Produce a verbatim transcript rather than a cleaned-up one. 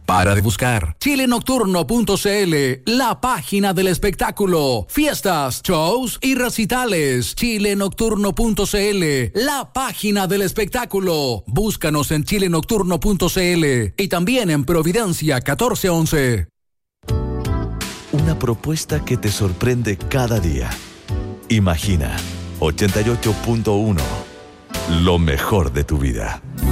para de buscar. chile nocturno punto c l, la página del espectáculo. Fiestas, shows y recitales. chile nocturno punto c l, la página del espectáculo. Búscanos en chile nocturno punto c l y también en Providencia catorce once. Una propuesta que te sorprende cada día. Imagina ochenta y ocho punto uno, lo mejor de tu vida.